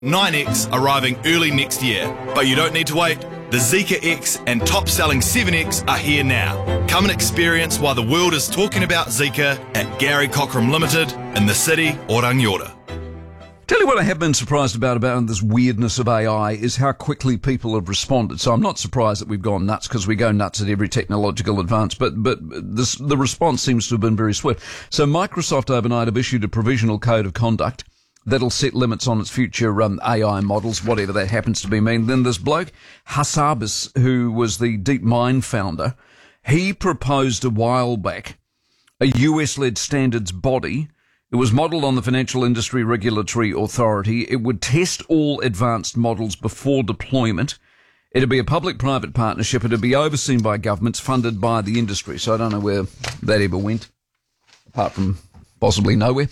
9X arriving early next year, but you don't need to wait. The Zeekr X and top-selling 7X are here now. Come and experience why the world is talking about Zeekr at Gary Cockram Limited in the city of Rangiora. Tell you what I have been surprised about this weirdness of AI is how quickly people have responded. So I'm not surprised that we've gone nuts, because we go nuts at every technological advance, but the response seems to have been very swift. So Microsoft overnight have issued a provisional code of conduct that'll set limits on its future AI models, whatever that happens to be mean. Then this bloke, Hassabis, who was the DeepMind founder, he proposed a while back a US-led standards body. It was modelled on the Financial Industry Regulatory Authority. It would test all advanced models before deployment. It'd be a public-private partnership. It'd be overseen by governments, funded by the industry. So I don't know where that ever went, apart from possibly nowhere.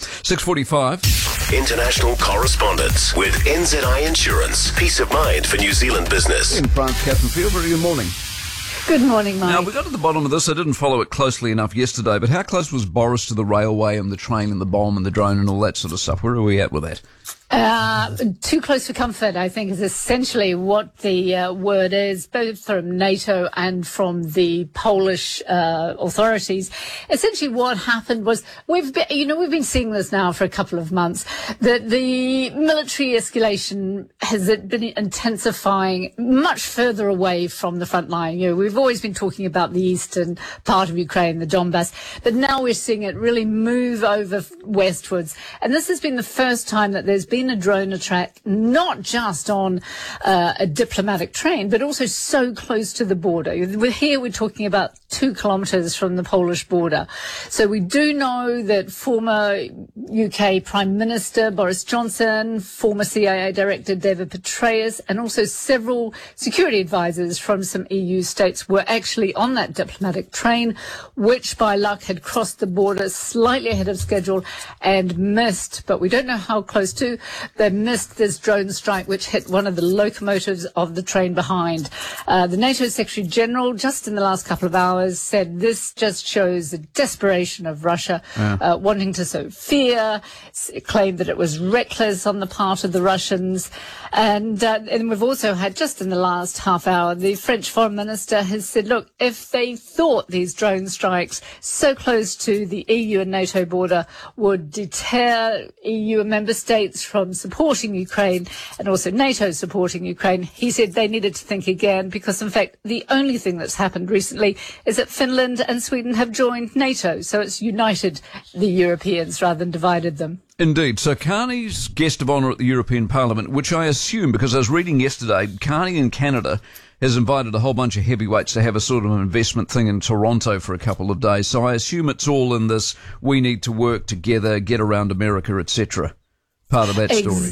6:45. International correspondence with NZI Insurance. Peace of mind for New Zealand business. In France, Catherine Field, very good morning. Good morning, Mike. Now, we got to the bottom of this. I didn't follow it closely enough yesterday, but how close was Boris to the railway and the train and the bomb and the drone and all that sort of stuff? Where are we at with that? Too close for comfort, I think, is essentially what the word is, both from NATO and from the Polish authorities. Essentially what happened was, we've been seeing this now for a couple of months, that the military escalation has been intensifying much further away from the front line. We've always been talking about the eastern part of Ukraine, the Donbass, but now we're seeing it really move over westwards. And this has been the first time that there's been a drone attack, not just on a diplomatic train, but also so close to the border. We're talking about 2 kilometres from the Polish border. So we do know that former UK Prime Minister Boris Johnson, former CIA Director David Petraeus, and also several security advisors from some EU states were actually on that diplomatic train, which by luck had crossed the border slightly ahead of schedule and missed, but we don't know how close to. They missed this drone strike, which hit one of the locomotives of the train behind. The NATO Secretary General, just in the last couple of hours, said this just shows the desperation of Russia, wanting to sow fear, claimed that it was reckless on the part of the Russians. And we've also had, just in the last half hour, the French Foreign Minister has said, look, if they thought these drone strikes so close to the EU and NATO border would deter EU and member states from supporting Ukraine and also NATO supporting Ukraine, he said they needed to think again, because in fact the only thing that's happened recently is that Finland and Sweden have joined NATO, so it's united the Europeans rather than divided them. Indeed. So Carney's guest of honour at the European Parliament, which I assume, because I was reading yesterday, Carney in Canada has invited a whole bunch of heavyweights to have a sort of an investment thing in Toronto for a couple of days. So I assume it's all in this, we need to work together, get around America, etc. part of that story.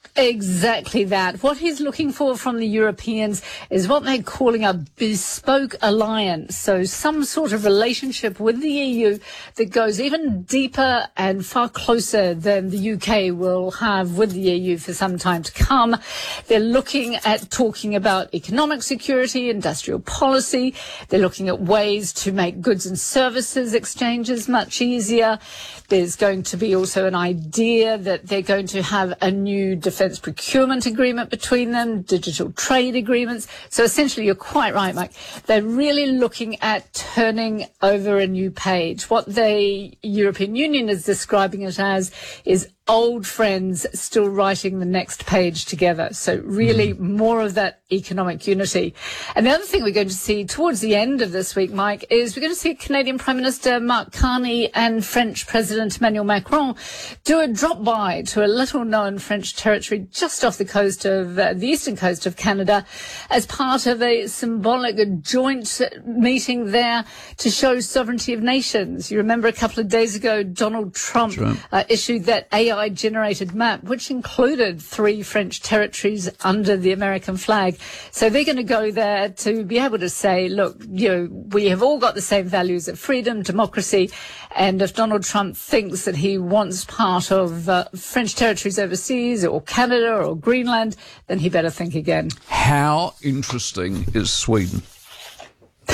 Exactly that. What he's looking for from the Europeans is what they're calling a bespoke alliance. So some sort of relationship with the EU that goes even deeper and far closer than the UK will have with the EU for some time to come. They're looking at talking about economic security, industrial policy. They're looking at ways to make goods and services exchanges much easier. There's going to be also an idea that they're going to have a new defence procurement agreement between them, digital trade agreements. So essentially, you're quite right, Mike. They're really looking at turning over a new page. What the European Union is describing it as is old friends still writing the next page together. So really more of that economic unity. And the other thing we're going to see towards the end of this week, Mike, is we're going to see Canadian Prime Minister Mark Carney and French President Emmanuel Macron do a drop-by to a little-known French territory just off the coast of the eastern coast of Canada as part of a symbolic joint meeting there to show sovereignty of nations. You remember a couple of days ago, Donald Trump issued that AI-generated map, which included 3 French territories under the American flag. So they're going to go there to be able to say, look, we have all got the same values of freedom, democracy, and if Donald Trump thinks that he wants part of French territories overseas or Canada or Greenland, then he better think again. How interesting is Sweden?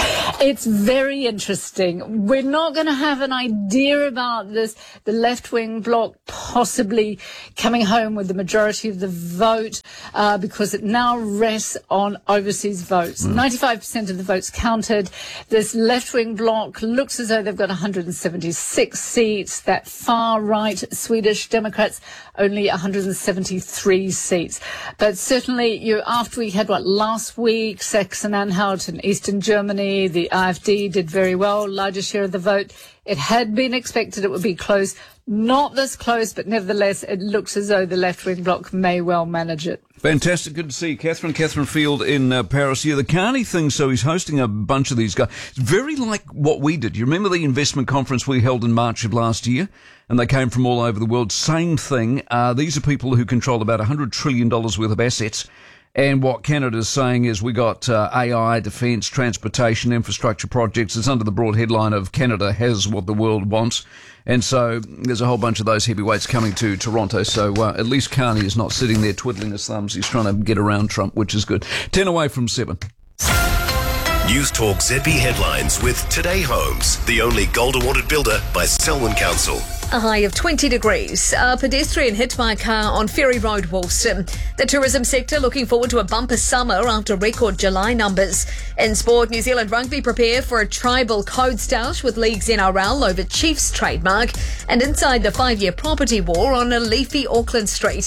It's very interesting. We're not going to have an idea about this, the left-wing bloc possibly coming home with the majority of the vote because it now rests on overseas votes. 95% of the votes counted. This left-wing bloc looks as though they've got 176 seats. That far-right Swedish Democrats only 173 seats. But certainly, after we had last week, Saxon-Anhalt in Eastern Germany, the AfD did very well, largest share of the vote. It had been expected it would be close. Not this close, but nevertheless, it looks as though the left-wing bloc may well manage it. Fantastic. Good to see you, Catherine Field in Paris. Yeah, the Carney thing, so he's hosting a bunch of these guys. It's very like what we did. You remember the investment conference we held in March of last year? And they came from all over the world. Same thing. These are people who control about $100 trillion worth of assets. And what Canada's saying is we got AI, defence, transportation, infrastructure projects. It's under the broad headline of Canada has what the world wants. And so there's a whole bunch of those heavyweights coming to Toronto. So at least Carney is not sitting there twiddling his thumbs. He's trying to get around Trump, which is good. 10 away from 7. News Talk ZB headlines with Today Homes, the only gold awarded builder by Selwyn Council. A high of 20 degrees. A pedestrian hit by a car on Ferry Road, Woolston. The tourism sector looking forward to a bumper summer after record July numbers. In sport, New Zealand Rugby prepare for a tribal code stoush with leagues NRL over Chiefs trademark. And inside the 5-year property war on a leafy Auckland street.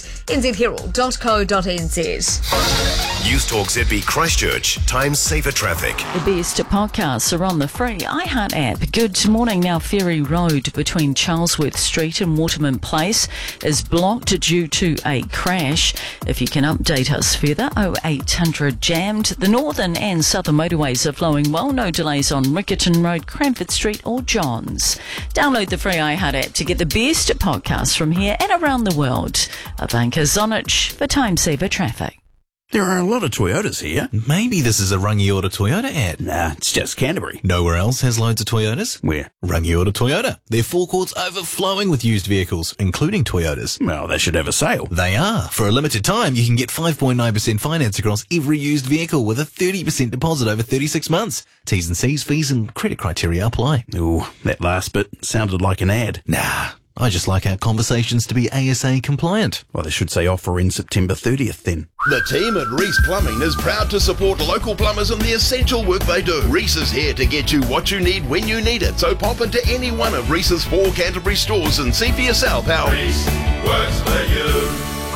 nzherald.co.nz. News Talk ZB Christchurch, times safer traffic. The best podcasts are on the free iHeart app. Good morning. Now, Ferry Road between Charlesworth Street and Waterman Place is blocked due to a crash. If you can update us further, 0800 jammed. The northern and southern motorways are flowing well. No delays on Riccarton Road, Cranford Street or Johns. Download the free iHeart app to get the best podcasts from here and around the world. Ivanka Zonich for Time Saver Traffic. There are a lot of Toyotas here. Maybe this is a Rangiora Toyota ad. Nah, it's just Canterbury. Nowhere else has loads of Toyotas? Where? Rangiora Toyota. Their forecourt's overflowing with used vehicles, including Toyotas. Well, they should have a sale. They are. For a limited time, you can get 5.9% finance across every used vehicle with a 30% deposit over 36 months. T's and C's, fees and credit criteria apply. Ooh, that last bit sounded like an ad. Nah, I just like our conversations to be ASA compliant. Well, they should say offer in September 30th then. The team at Reese Plumbing is proud to support local plumbers in the essential work they do. Reese is here to get you what you need when you need it. So pop into any one of Reese's 4 Canterbury stores and see for yourself how Reese works for you.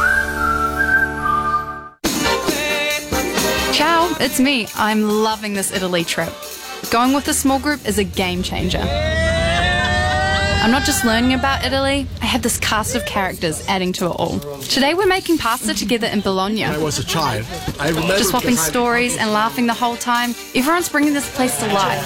Ciao, it's me. I'm loving this Italy trip. Going with a small group is a game changer. I'm not just learning about Italy, I have this cast of characters adding to it all. Today we're making pasta together in Bologna. When I was a child, I remember just swapping stories and laughing the whole time. Everyone's bringing this place to life.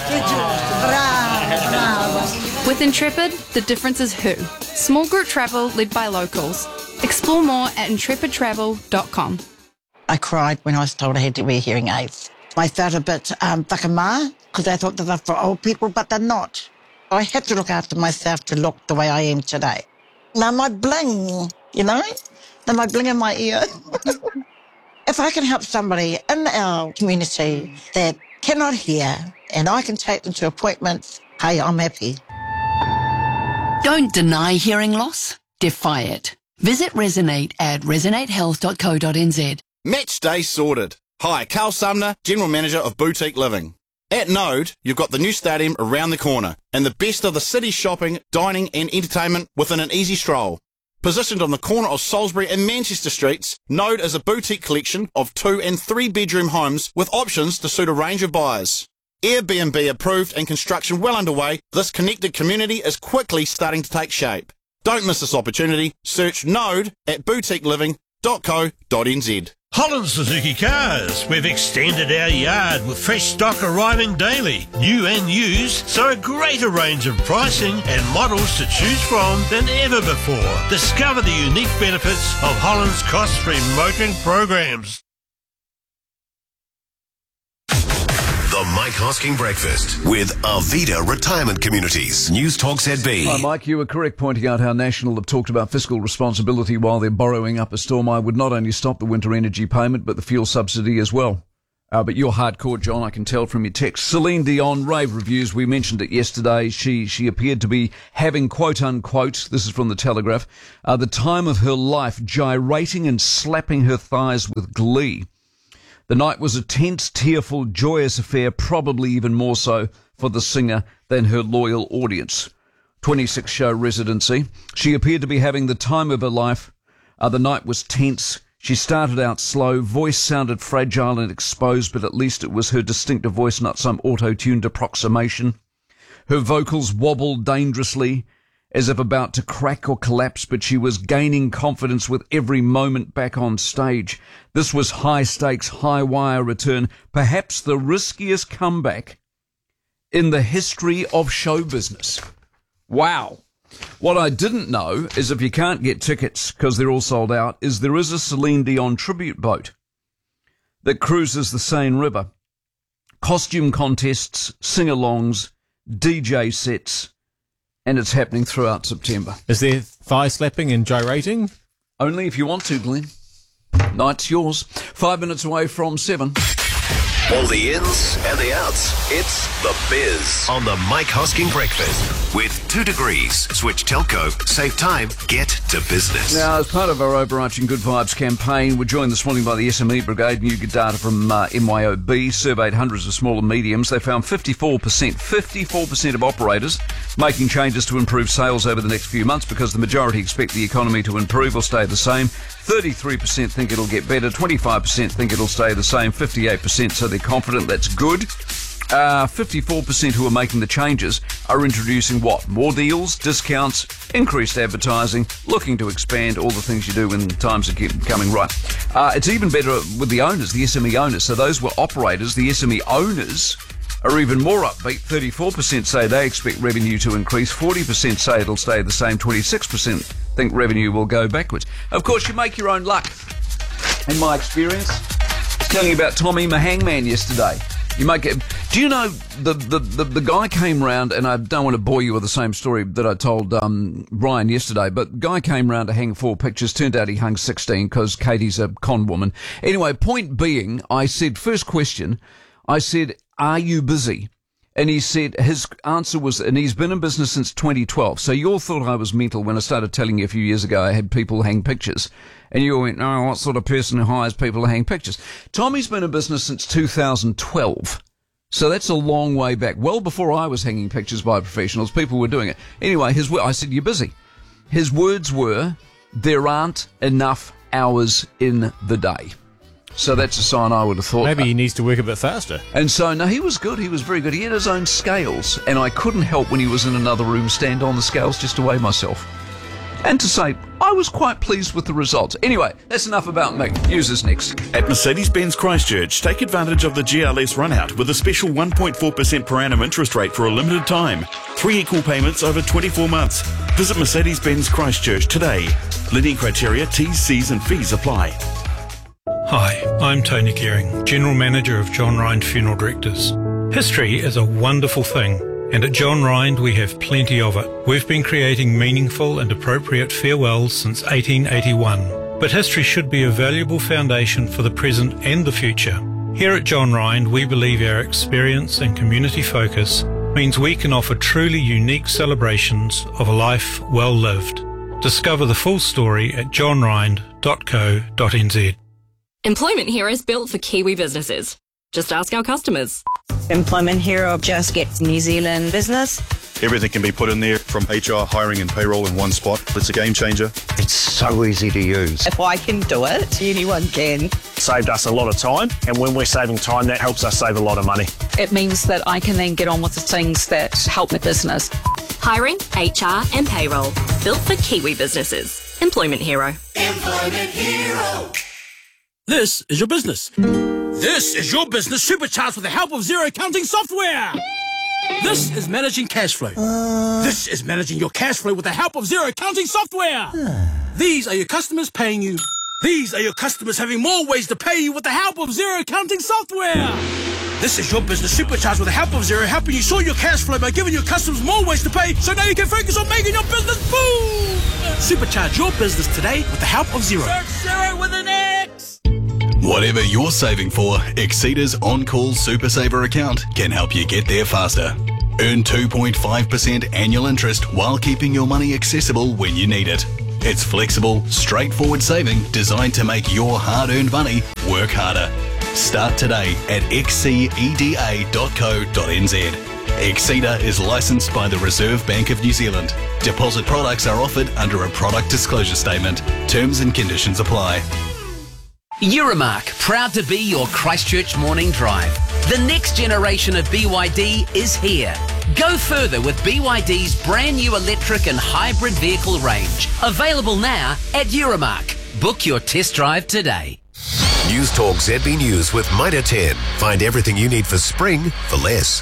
With Intrepid, the difference is who. Small group travel led by locals. Explore more at intrepidtravel.com. I cried when I was told I had to wear hearing aids. I felt a bit whakamā because I thought that they're for old people, but they're not. I had to look after myself to look the way I am today. Now my bling, now my bling in my ear. If I can help somebody in our community that cannot hear and I can take them to appointments, hey, I'm happy. Don't deny hearing loss, defy it. Visit Resonate at resonatehealth.co.nz. Match day sorted. Hi, Carl Sumner, General Manager of Boutique Living. At Node, you've got the new stadium around the corner and the best of the city's shopping, dining and entertainment within an easy stroll. Positioned on the corner of Salisbury and Manchester Streets, Node is a boutique collection of 2 and 3 bedroom homes with options to suit a range of buyers. Airbnb approved and construction well underway, this connected community is quickly starting to take shape. Don't miss this opportunity. Search Node at boutiqueliving.co.nz. Holland Suzuki Cars. We've extended our yard with fresh stock arriving daily, new and used, so a greater range of pricing and models to choose from than ever before. Discover the unique benefits of Holland's cost-free motoring programs. The Mike Hosking Breakfast with Arvida Retirement Communities. News Talk ZB. Hi, Mike. You were correct pointing out how National have talked about fiscal responsibility while they're borrowing up a storm. I would not only stop the winter energy payment, but the fuel subsidy as well. But you're hardcore, John, I can tell from your text. Celine Dion, rave reviews. We mentioned it yesterday. She appeared to be having, quote unquote, this is from the Telegraph, the time of her life, gyrating and slapping her thighs with glee. The night was a tense, tearful, joyous affair, probably even more so for the singer than her loyal audience. 26-show residency. She appeared to be having the time of her life. The night was tense. She started out slow. Voice sounded fragile and exposed, but at least it was her distinctive voice, not some auto-tuned approximation. Her vocals wobbled dangerously, as if about to crack or collapse, but she was gaining confidence with every moment back on stage. This was high-stakes, high-wire return, perhaps the riskiest comeback in the history of show business. Wow. What I didn't know is if you can't get tickets because they're all sold out, is there is a Celine Dion tribute boat that cruises the Seine River. Costume contests, sing-alongs, DJ sets, and it's happening throughout September. Is there thigh slapping and gyrating? Only if you want to, Glenn. Night's yours. 5 minutes away from 7. All the ins and the outs. It's The Biz on the Mike Hosking Breakfast. With 2 Degrees, switch telco, save time, get to business. Now, as part of our overarching Good Vibes campaign, we're joined this morning by the SME Brigade. New data from MYOB surveyed hundreds of small and mediums. They found 54% of operators making changes to improve sales over the next few months because the majority expect the economy to improve or stay the same. 33% think it'll get better, 25% think it'll stay the same, 58% so they're confident. That's good. 54% who are making the changes are introducing what? More deals, discounts, increased advertising, looking to expand, all the things you do when times are coming right. It's even better with the owners, the SME owners. So those were operators. The SME owners are even more upbeat. 34% say they expect revenue to increase, 40% say it'll stay the same, 26% think revenue will go backwards. Of course, you make your own luck. In my experience, I was telling you about Tommy Mahangman yesterday. You make it. Do you know the guy came round, and I don't want to bore you with the same story that I told Brian yesterday, but guy came round to hang 4 pictures. Turned out he hung 16 because Katie's a con woman. Anyway, point being, I said, first question, I said, are you busy? And he said his answer was, and he's been in business since 2012. So you all thought I was mental when I started telling you a few years ago I had people hang pictures. And you all went, no, what sort of person who hires people to hang pictures? Tommy's been in business since 2012. So that's a long way back. Well before I was hanging pictures by professionals, people were doing it. Anyway, I said, you're busy. His words were, there aren't enough hours in the day. So that's a sign I would have thought. Maybe he needs to work a bit faster. And so, no, he was good. He was very good. He had his own scales, and I couldn't help when he was in another room stand on the scales just to weigh myself. And to say, I was quite pleased with the results. Anyway, that's enough about me. Use this next. At Mercedes-Benz Christchurch, take advantage of the GLS run-out with a special 1.4% per annum interest rate for a limited time. 3 equal payments over 24 months. Visit Mercedes-Benz Christchurch today. Linear criteria, T's, C's and fees apply. Hi, I'm Tony Gearing, General Manager of John Rind Funeral Directors. History is a wonderful thing, and at John Rind we have plenty of it. We've been creating meaningful and appropriate farewells since 1881, but history should be a valuable foundation for the present and the future. Here at John Rind, we believe our experience and community focus means we can offer truly unique celebrations of a life well lived. Discover the full story at johnrind.co.nz. Employment Hero is built for Kiwi businesses. Just ask our customers. Employment Hero just gets New Zealand business. Everything can be put in there, from HR, hiring and payroll in one spot. It's a game changer. It's so easy to use. If I can do it, anyone can. Saved us a lot of time, and when we're saving time, that helps us save a lot of money. It means that I can then get on with the things that help my business. Hiring, HR and payroll. Built for Kiwi businesses. Employment Hero. Employment Hero. This is your business. This is your business supercharged with the help of Xero accounting software. This is managing cash flow. This is managing your cash flow with the help of Xero accounting software. These are your customers paying you. These are your customers having more ways to pay you with the help of Xero accounting software. This is your business supercharged with the help of Xero, helping you sort your cash flow by giving your customers more ways to pay, so now you can focus on making your business boom. Supercharge your business today with the help of Xero. Search Xero with an X. Whatever you're saving for, Exceda's On-Call Super Saver account can help you get there faster. Earn 2.5% annual interest while keeping your money accessible when you need it. It's flexible, straightforward saving designed to make your hard-earned money work harder. Start today at xceda.co.nz. Exceda is licensed by the Reserve Bank of New Zealand. Deposit products are offered under a product disclosure statement. Terms and conditions apply. Euromark, proud to be your Christchurch morning drive. The next generation of BYD is here. Go further with BYD's brand new electric and hybrid vehicle range. Available now at Euromark. Book your test drive today. News Talk ZB News with Mitre 10. Find everything you need for spring for less.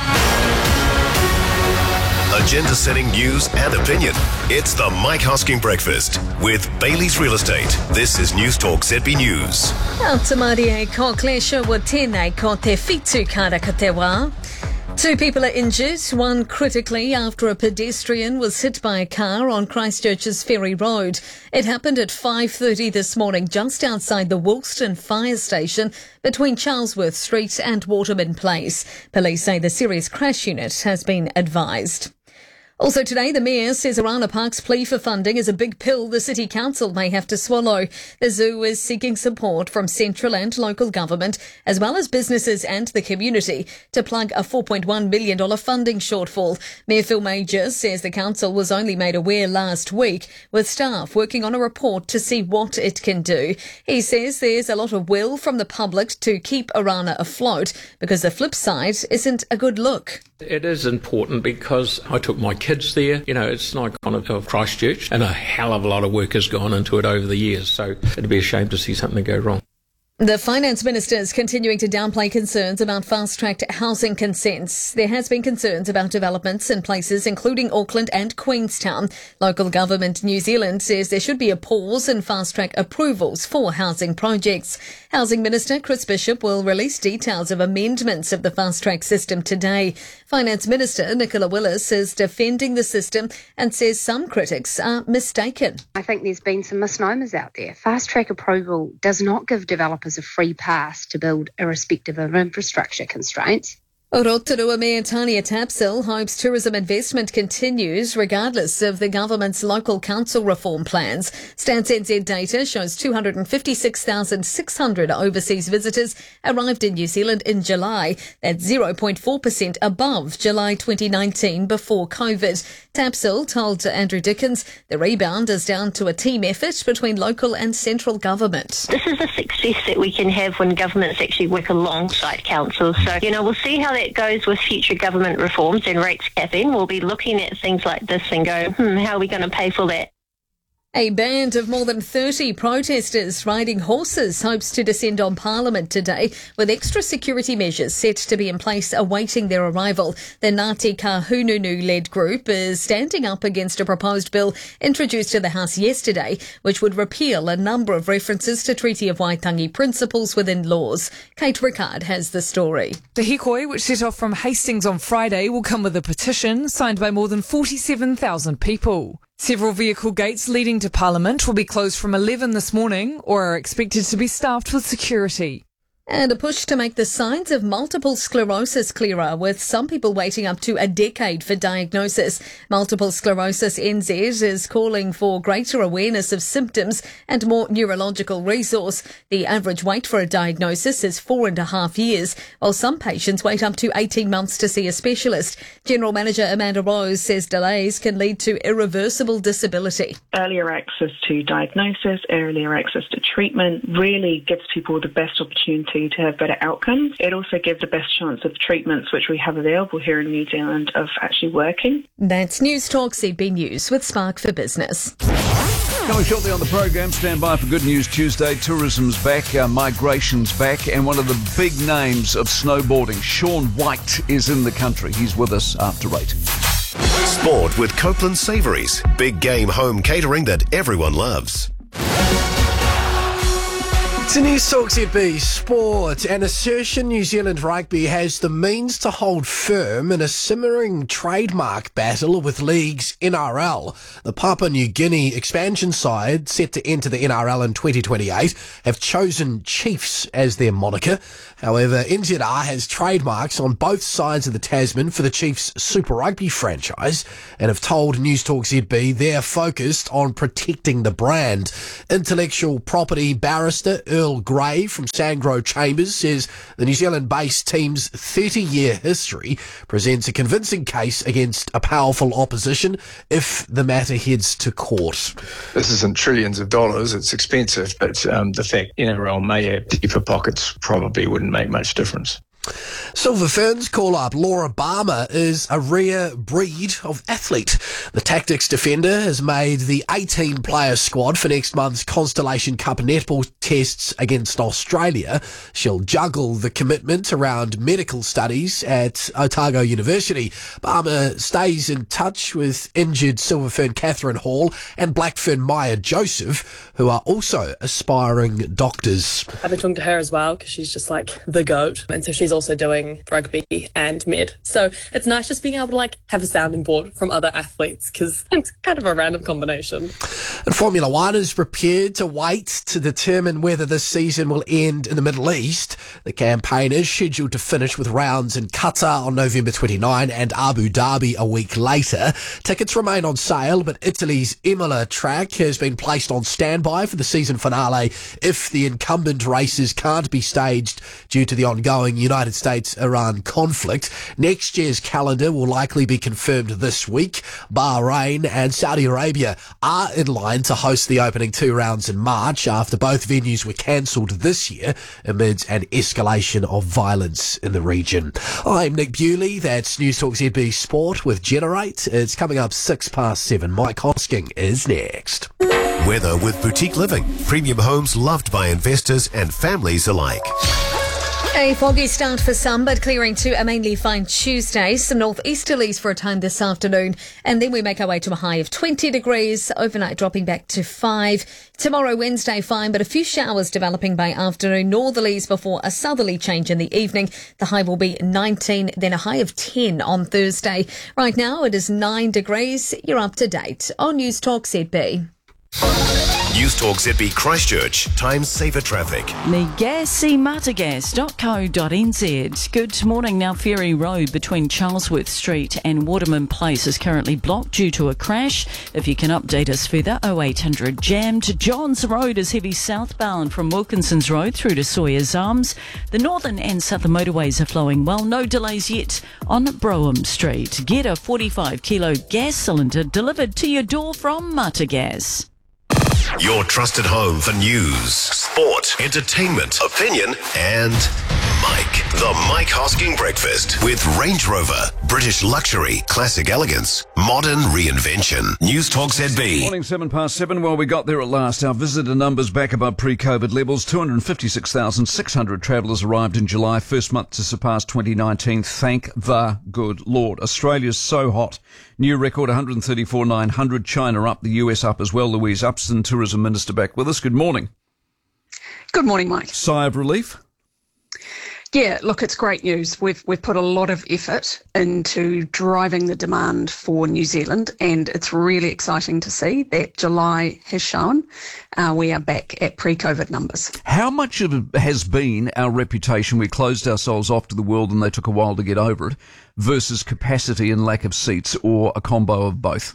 Agenda-setting news and opinion. It's the Mike Hosking Breakfast with Bailey's Real Estate. This is News Talk ZB News. Tamarie ko klesha wa tēnei ko te whitu kara ka te wā. 2 people are injured, one critically after a pedestrian was hit by a car on Christchurch's Ferry Road. It happened at 5:30 this morning just outside the Woolston Fire Station between Charlesworth Street and Waterman Place. Police say the serious crash unit has been advised. Also today, the Mayor says Orana Park's plea for funding is a big pill the City Council may have to swallow. The zoo is seeking support from central and local government, as well as businesses and the community, to plug a $4.1 million funding shortfall. Mayor Phil Major says the council was only made aware last week, with staff working on a report to see what it can do. He says there's a lot of will from the public to keep Orana afloat, because the flip side isn't a good look. It is important because I took my kids there. You know, it's an icon of Christchurch, and a hell of a lot of work has gone into it over the years. So it'd be a shame to see something go wrong. The Finance Minister is continuing to downplay concerns about fast-tracked housing consents. There has been concerns about developments in places including Auckland and Queenstown. Local government New Zealand says there should be a pause in fast-track approvals for housing projects. Housing Minister Chris Bishop will release details of amendments of the fast-track system today. Finance Minister Nicola Willis is defending the system and says some critics are mistaken. I think there's been some misnomers out there. Fast-track approval does not give developers a free pass to build irrespective of infrastructure constraints. Rotorua Mayor Tania Tapsell hopes tourism investment continues regardless of the government's local council reform plans. Stats NZ data shows 256,600 overseas visitors arrived in New Zealand in July. That's 0.4% above July 2019 before COVID. Tapsell told Andrew Dickens the rebound is down to a team effort between local and central government. This is a success that we can have when governments actually work alongside councils. So, we'll see how that goes with future government reforms and rates capping. We'll be looking at things like this and go, how are we going to pay for that? A band of more than 30 protesters riding horses hopes to descend on Parliament today, with extra security measures set to be in place awaiting their arrival. The Ngāti Kahungunu-led group is standing up against a proposed bill introduced to the House yesterday, which would repeal a number of references to Treaty of Waitangi principles within laws. Kate Rickard has the story. The hikoi, which set off from Hastings on Friday, will come with a petition signed by more than 47,000 people. Several vehicle gates leading to Parliament will be closed from 11 this morning or are expected to be staffed with security. And a push to make the signs of multiple sclerosis clearer, with some people waiting up to a decade for diagnosis. Multiple Sclerosis NZ is calling for greater awareness of symptoms and more neurological resource. The average wait for a diagnosis is 4.5 years, while some patients wait up to 18 months to see a specialist. General Manager Amanda Rose says delays can lead to irreversible disability. Earlier access to diagnosis, earlier access to treatment really gives people the best opportunity to have better outcomes. It also gives the best chance of treatments which we have available here in New Zealand of actually working. That's News Talk ZB News with Spark for Business. Coming shortly on the program, stand by for Good News Tuesday. Tourism's back, migration's back, and one of the big names of snowboarding, Shaun White, is in the country. He's with us after 8. Sport with Copeland Savouries. Big game home catering that everyone loves. To News Talk ZB Sport, an assertion New Zealand Rugby has the means to hold firm in a simmering trademark battle with league's NRL. The Papua New Guinea expansion side, set to enter the NRL in 2028, have chosen Chiefs as their moniker. However, NZR has trademarks on both sides of the Tasman for the Chiefs Super Rugby franchise and have told News Talk ZB they're focused on protecting the brand. Intellectual property barrister Earl Gray from Sangro Chambers says the New Zealand-based team's 30-year history presents a convincing case against a powerful opposition if the matter heads to court. This isn't trillions of dollars, it's expensive, but the fact NRL may have deeper pockets probably wouldn't make much difference. Silver Ferns call-up Laura Barmer is a rare breed of athlete. The Tactics defender has made the 18-player squad for next month's Constellation Cup netball tests against Australia. She'll juggle the commitment around medical studies at Otago University. Barmer stays in touch with injured Silver Fern Catherine Hall and Blackfern Maya Joseph, who are also aspiring doctors. I've been talking to her as well because she's just like the GOAT, and so she's also doing rugby and med. So it's nice just being able to have a sounding board from other athletes because it's kind of a random combination. And Formula One is prepared to wait to determine whether this season will end in the Middle East. The campaign is scheduled to finish with rounds in Qatar on November 29 and Abu Dhabi a week later. Tickets remain on sale, but Italy's Imola track has been placed on standby for the season finale if the incumbent races can't be staged due to the ongoing United States-Iran conflict. Next year's calendar will likely be confirmed this week. Bahrain and Saudi Arabia are in line to host the opening 2 rounds in March after both venues were cancelled this year amid an escalation of violence in the region. I'm Nick Bewley. That's News Talk ZB Sport with Generate. It's coming up 7:06. Mike Hosking is next. Weather with Boutique Living. Premium homes loved by investors and families alike. A foggy start for some, but clearing to a mainly fine Tuesday. Some northeasterlies for a time this afternoon, and then we make our way to a high of 20 degrees, overnight dropping back to 5. Tomorrow, Wednesday, fine, but a few showers developing by afternoon. Northerlies before a southerly change in the evening. The high will be 19, then a high of 10 on Thursday. Right now, it is 9 degrees. You're up to date on News Talk ZB. News Talk ZB Christchurch. Time saver traffic. MeGassyMatagas.co.nz. Good morning. Now Ferry Road between Charlesworth Street and Waterman Place is currently blocked due to a crash. If you can update us further, 0800 jammed. Johns Road is heavy southbound from Wilkinson's Road through to Sawyer's Arms. The northern and southern motorways are flowing well. No delays yet on Brougham Street. Get a 45-kilo gas cylinder delivered to your door from Matagas. Your trusted home for news, sport, entertainment, opinion, and Mike. The Mike Hosking Breakfast with Range Rover. British luxury, classic elegance, modern reinvention. News Talk ZB. Morning, 7:07. Well, we got there at last. Our visitor numbers back above pre-COVID levels. 256,600 travellers arrived in July, first month to surpass 2019. Thank the good Lord. Australia's so hot. New record, 134,900. China up, the US up as well. Louise Upston, Tourism Minister, back with us. Good morning. Good morning, Mike. Sigh of relief? Yeah, look, it's great news. We've put a lot of effort into driving the demand for New Zealand, and it's really exciting to see that July has shown we are back at pre-COVID numbers. How much of it has been our reputation? We closed ourselves off to the world and they took a while to get over it, versus capacity and lack of seats, or a combo of both?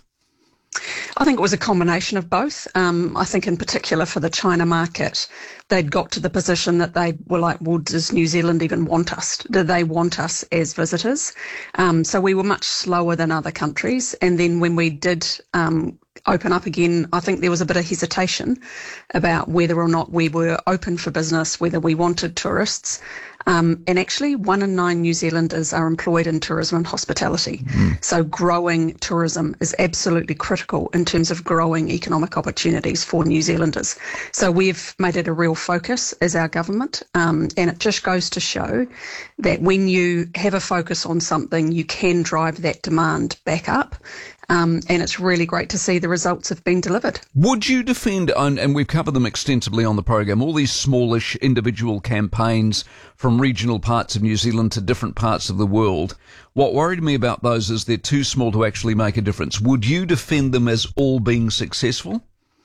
I think it was a combination of both. I think in particular for the China market, they'd got to the position that they were like, well, does New Zealand even want us? Do they want us as visitors? So we were much slower than other countries. And then when we did open up again, I think there was a bit of hesitation about whether or not we were open for business, whether we wanted tourists. And actually 1 in 9 New Zealanders are employed in tourism and hospitality. So growing tourism is absolutely critical in terms of growing economic opportunities for New Zealanders. So we've made it a real focus as our government. And it just goes to show that when you have a focus on something, you can drive that demand back up. and it's really great to see the results have been delivered. Would you defend, and we've covered them extensively on the program, all these smallish individual campaigns from regional parts of New Zealand to different parts of the world? What worried me about those is they're too small to actually make a difference. Would you defend them as all being successful?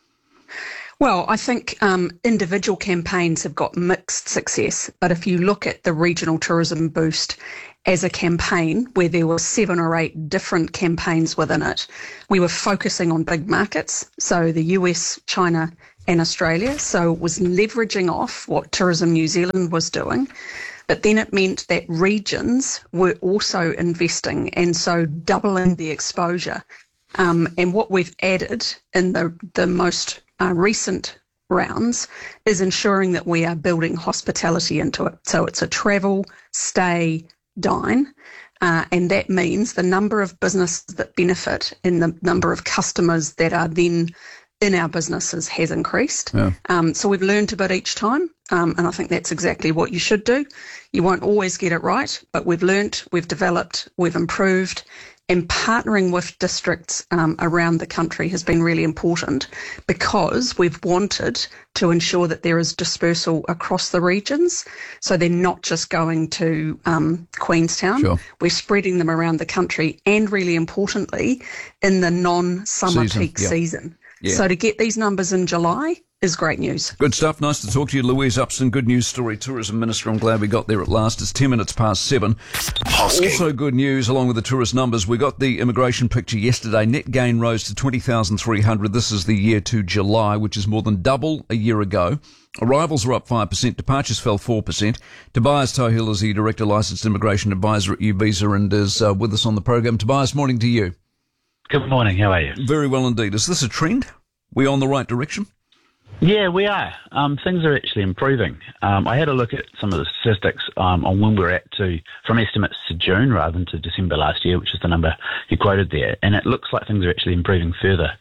Well, I think individual campaigns have got mixed success, but if you look at the Regional Tourism Boost as a campaign where there were 7 or 8 different campaigns within it, we were focusing on big markets, so the US, China and Australia, so it was leveraging off what Tourism New Zealand was doing. But then it meant that regions were also investing, and so doubling the exposure. And what we've added in the most recent rounds is ensuring that we are building hospitality into it. So it's a travel, stay, dine, and that means the number of businesses that benefit and the number of customers that are then in our businesses has increased. Yeah. So we've learned a bit each time, and I think that's exactly what you should do. You won't always get it right, but we've learnt, we've developed, we've improved, and partnering with districts around the country has been really important because we've wanted to ensure that there is dispersal across the regions. So they're not just going to Queenstown. Sure. We're spreading them around the country and, really importantly, in the non-summer peak season. Yeah. So to get these numbers in July is great news. Good stuff. Nice to talk to you, Louise Upson. Good news story, Tourism Minister. I'm glad we got there at last. It's 10 minutes past 7. Also good news, along with the tourist numbers. We got the immigration picture yesterday. Net gain rose to 20,300. This is the year to July, which is more than double a year ago. Arrivals are up 5%. Departures fell 4%. Tobias Tohill is the Director Licensed Immigration Advisor at Uvisa and is with us on the program. Tobias, morning to you. Good morning. How are you? Very well indeed. Is this a trend? We on the right direction? Yeah, we are. Things are actually improving. I had a look at some of the statistics on when we're at from estimates to June rather than to December last year, which is the number you quoted there, and it looks like things are actually improving further.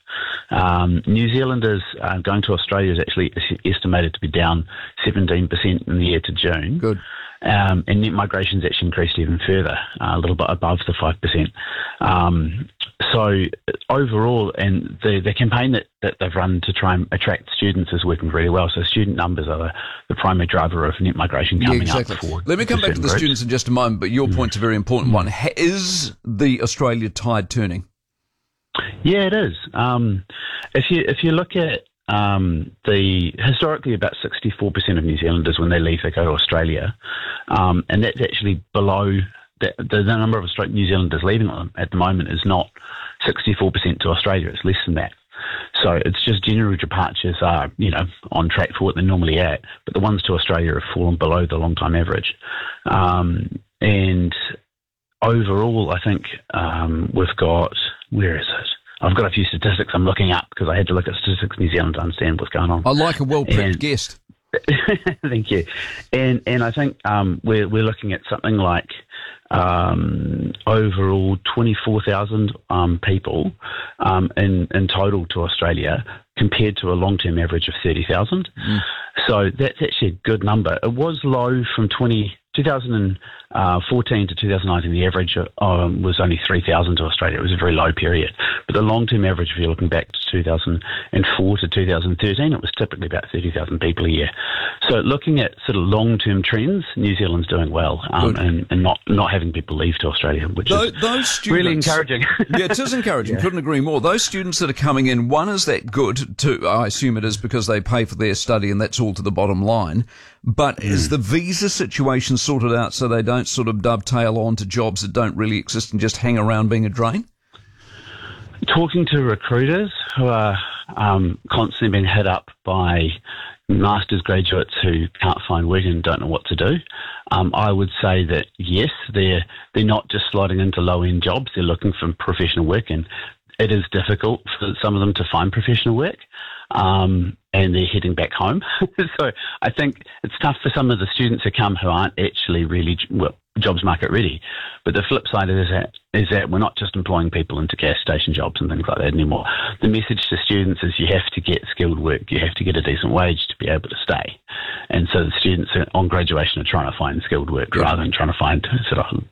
New Zealanders going to Australia is actually estimated to be down 17% in the year to June. Good. And net migration's actually increased even further, a little bit above the 5%. So overall, and the campaign that they've run to try and attract students is working really well. So student numbers are the primary driver of net migration coming up. Let me come back to the students in just a moment, but your point's a very important one. Is the Australia tide turning? Yeah, it is. If you look at historically about 64% of New Zealanders when they leave, they go to Australia, and that's actually below the number of New Zealanders leaving them at the moment is not 64% to Australia. It's less than that. So it's just general departures are, on track for what they're normally at, but the ones to Australia have fallen below the long-time average. And overall, I think we've got, where is it? I've got a few statistics I'm looking up because I had to look at Statistics New Zealand to understand what's going on. I like a well-prepped guest. Thank you. And I think we're looking at something like overall 24,000 people in total to Australia compared to a long-term average of 30,000. So that's actually a good number. It was low from 2014 to 2019, the average was only 3,000 to Australia. It was a very low period. But the long-term average, if you're looking back to 2004 to 2013, it was typically about 30,000 people a year. So looking at sort of long-term trends, New Zealand's doing well and not having people leave to Australia, which is students, really encouraging. Yeah, it is encouraging. Yeah. Couldn't agree more. Those students that are coming in, one, is that good? Two, I assume it is because they pay for their study and that's all to the bottom line. But is the visa situation sorted out so they don't sort of dovetail onto jobs that don't really exist and just hang around being a drain? Talking to recruiters who are constantly being hit up by master's graduates who can't find work and don't know what to do, I would say that yes, they're not just sliding into low-end jobs, they're looking for professional work, and it is difficult for some of them to find professional work. And they're heading back home. So I think it's tough for some of the students who come who aren't actually really jobs market ready. But the flip side is that we're not just employing people into gas station jobs and things like that anymore. The message to students is you have to get skilled work, you have to get a decent wage to be able to stay. And so the students on graduation are trying to find skilled work rather than trying to find sort of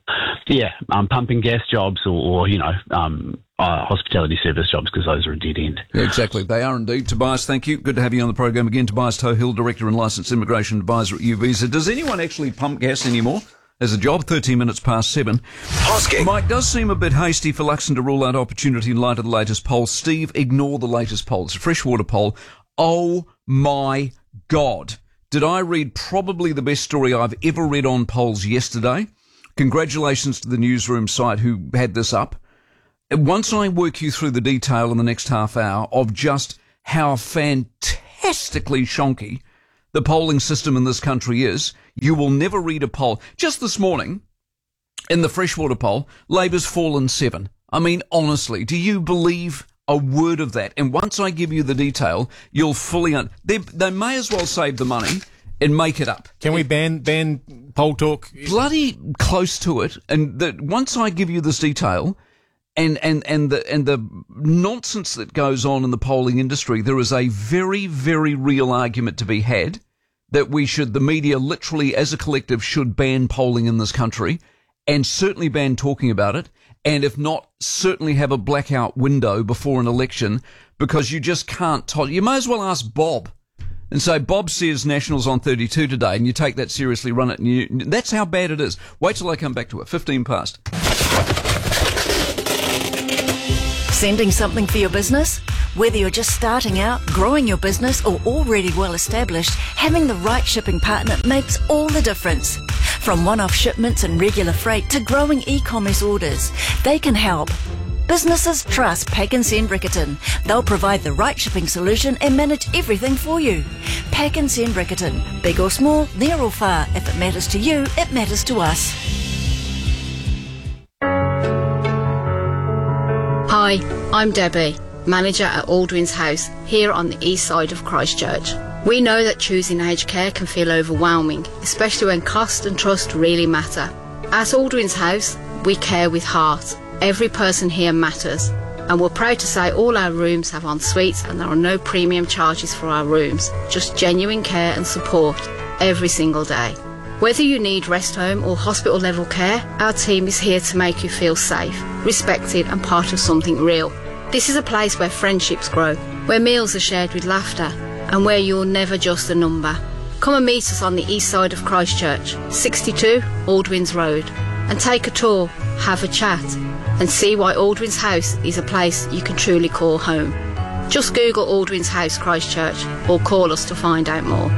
pumping gas jobs or hospitality service jobs, because those are a dead end. Yeah, exactly. They are indeed. Tobias, thank you. Good to have you on the program again. Tobias Tohill, Director and Licensed Immigration Advisor at Uvisa. Does anyone actually pump gas anymore as a job? 13 minutes past 7. Hosking. Mike, does seem a bit hasty for Luxon to rule out opportunity in light of the latest poll. Steve, ignore the latest poll. It's a freshwater poll. Oh my God. Did I read probably the best story I've ever read on polls yesterday? Congratulations to the newsroom site who had this up. Once I work you through the detail in the next half hour of just how fantastically shonky the polling system in this country is, you will never read a poll. Just this morning, in the freshwater poll, Labor's fallen 7. I mean, honestly, do you believe a word of that? And once I give you the detail, you'll fully... They may as well save the money and make it up. Can we ban poll talk? Bloody close to it. And once I give you this detail... And the nonsense that goes on in the polling industry, there is a very, very real argument to be had that the media literally as a collective should ban polling in this country, and certainly ban talking about it, and if not, certainly have a blackout window before an election, because you just can't you may as well ask Bob and say, Bob says Nationals on 32 today, and you take that seriously, run it, and that's how bad it is. Wait till I come back to it. 15 past. Sending something for your business? Whether you're just starting out, growing your business, or already well established, having the right shipping partner makes all the difference. From one-off shipments and regular freight to growing e-commerce orders, they can help. Businesses trust Pack and Send Riccarton. They'll provide the right shipping solution and manage everything for you. Pack and Send Riccarton. Big or small, near or far. If it matters to you, it matters to us. Hi, I'm Debbie, manager at Aldwyn's House, here on the east side of Christchurch. We know that choosing aged care can feel overwhelming, especially when cost and trust really matter. At Aldwyn's House, we care with heart. Every person here matters. And we're proud to say all our rooms have en suites and there are no premium charges for our rooms, just genuine care and support every single day. Whether you need rest home or hospital level care, our team is here to make you feel safe, respected and part of something real. This is a place where friendships grow, where meals are shared with laughter and where you're never just a number. Come and meet us on the east side of Christchurch, 62 Aldwyn's Road, and take a tour, have a chat and see why Aldwyn's House is a place you can truly call home. Just Google Aldwyn's House Christchurch or call us to find out more.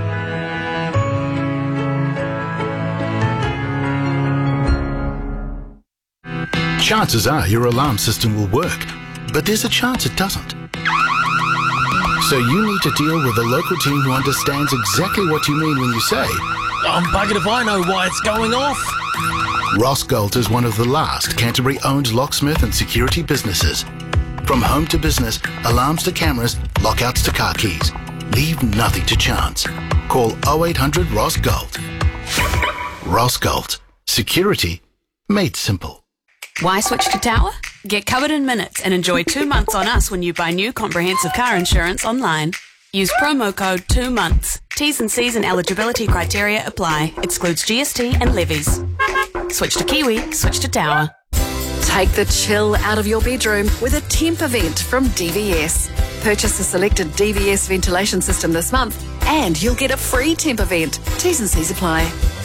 Chances are your alarm system will work, but there's a chance it doesn't. So you need to deal with a local team who understands exactly what you mean when you say, I'm buggered if I know why it's going off. Rossgold is one of the last Canterbury-owned locksmith and security businesses. From home to business, alarms to cameras, lockouts to car keys. Leave nothing to chance. Call 0800 Rossgold. Rossgold. Security made simple. Why switch to Tower? Get covered in minutes and enjoy 2 months on us when you buy new comprehensive car insurance online. Use promo code 2 months. T's and C's and eligibility criteria apply. Excludes GST and levies. Switch to Kiwi, switch to Tower. Take the chill out of your bedroom with a temp event from DVS. Purchase a selected DVS ventilation system this month and you'll get a free temp event. T's and C's apply.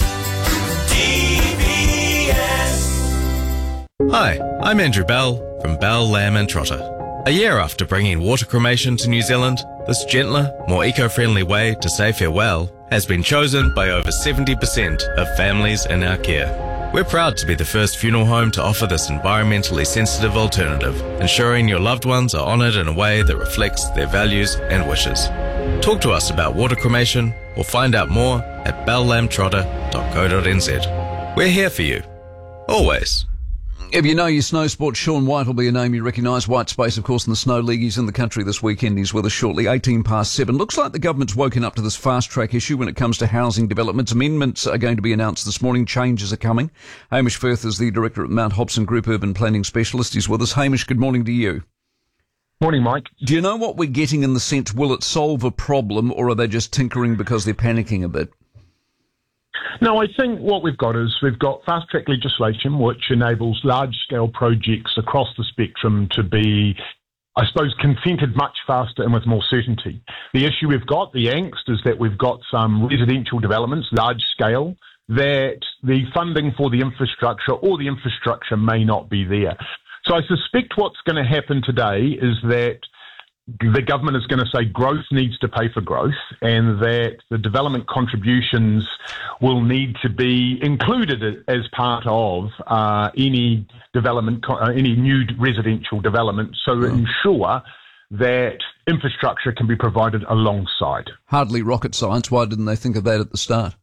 Hi, I'm Andrew Bell from Bell, Lamb and Trotter. A year after bringing water cremation to New Zealand, this gentler, more eco-friendly way to say farewell has been chosen by over 70% of families in our care. We're proud to be the first funeral home to offer this environmentally sensitive alternative, ensuring your loved ones are honoured in a way that reflects their values and wishes. Talk to us about water cremation or find out more at bellamtrotter.co.nz. We're here for you. Always. If you know your snow sport, Sean White will be a name you recognise. White Space, of course, in the Snow League. He's in the country this weekend. He's with us shortly. 18 past 7. Looks like the government's woken up to this fast-track issue when it comes to housing developments. Amendments are going to be announced this morning. Changes are coming. Hamish Firth is the director at Mount Hobson Group Urban Planning Specialist. He's with us. Hamish, good morning to you. Morning, Mike. Do you know what we're getting in the sense, will it solve a problem, or are they just tinkering because they're panicking a bit? No, I think what we've got fast-track legislation which enables large-scale projects across the spectrum to be, I suppose, consented much faster and with more certainty. The issue we've got, the angst, is that we've got some residential developments, large-scale, that the funding for the infrastructure or the infrastructure may not be there. So I suspect what's going to happen today is that the government is going to say growth needs to pay for growth, and that the development contributions will need to be included as part of any development, any new residential development, so ensure that infrastructure can be provided alongside. Hardly rocket science. Why didn't they think of that at the start?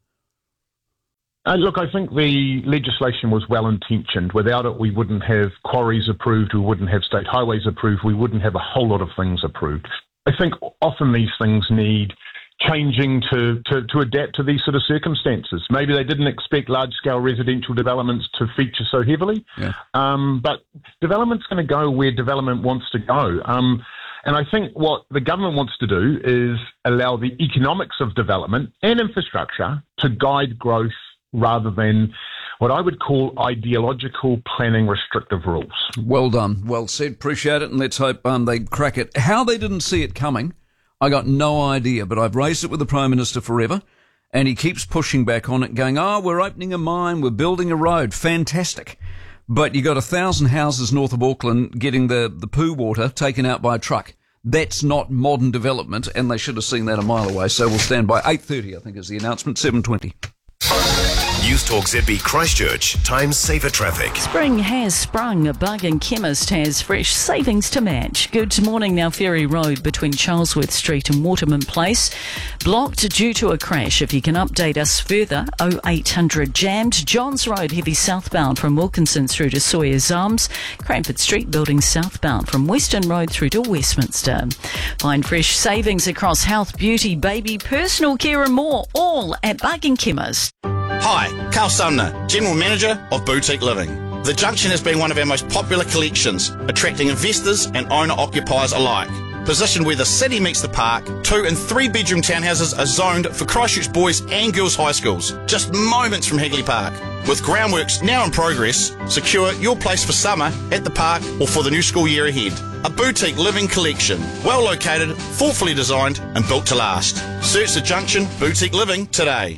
Look, I think the legislation was well-intentioned. Without it, we wouldn't have quarries approved, we wouldn't have state highways approved, we wouldn't have a whole lot of things approved. I think often these things need changing to adapt to these sort of circumstances. Maybe they didn't expect large-scale residential developments to feature so heavily, but development's going to go where development wants to go. And I think what the government wants to do is allow the economics of development and infrastructure to guide growth rather than what I would call ideological planning restrictive rules. Well done. Well said. Appreciate it. And let's hope they crack it. How they didn't see it coming, I got no idea. But I've raised it with the Prime Minister forever, and he keeps pushing back on it, going, we're opening a mine, we're building a road. Fantastic. But you got 1,000 houses north of Auckland getting the poo water taken out by a truck. That's not modern development, and they should have seen that a mile away. So we'll stand by. 8:30, I think, is the announcement. 7:20. News Talk ZB Christchurch, Times Saver Traffic. Spring has sprung. A bargain chemist has fresh savings to match. Good morning. Now Ferry Road between Charlesworth Street and Waterman Place blocked due to a crash. If you can update us further, 0800 jammed. Johns Road heavy southbound from Wilkinson through to Sawyer's Arms. Cranford Street building southbound from Western Road through to Westminster. Find fresh savings across health, beauty, baby, personal care and more, all at Bargain Chemist. Hi, Carl Sumner, General Manager of Boutique Living. The Junction has been one of our most popular collections, attracting investors and owner-occupiers alike. Positioned where the city meets the park, 2 and 3 bedroom townhouses are zoned for Christchurch boys and girls high schools, just moments from Hagley Park. With groundworks now in progress, secure your place for summer at the park or for the new school year ahead. A boutique living collection, well located, thoughtfully designed and built to last. Search The Junction Boutique Living today.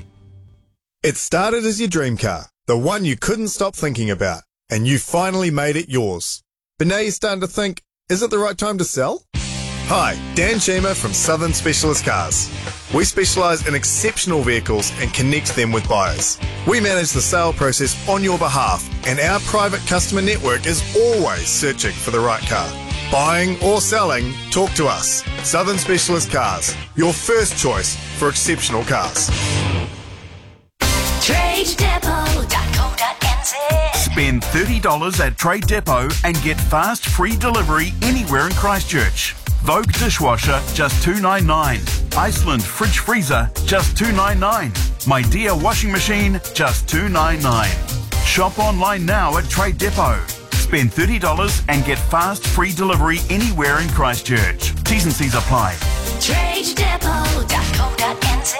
It started as your dream car, the one you couldn't stop thinking about, and you finally made it yours. But now you're starting to think, is it the right time to sell? Hi, Dan Chima from Southern Specialist Cars. We specialise in exceptional vehicles and connect them with buyers. We manage the sale process on your behalf, and our private customer network is always searching for the right car. Buying or selling, talk to us. Southern Specialist Cars, your first choice for exceptional cars. TradeDepot.co.nz. Spend $30 at Trade Depot and get fast free delivery anywhere in Christchurch. Vogue dishwasher, just $2.99. Iceland fridge freezer, just $2.99. My Dear washing machine, just $2.99. Shop online now at Trade Depot. Spend $30 and get fast free delivery anywhere in Christchurch. T's and C's apply. TradeDepot.co.nz.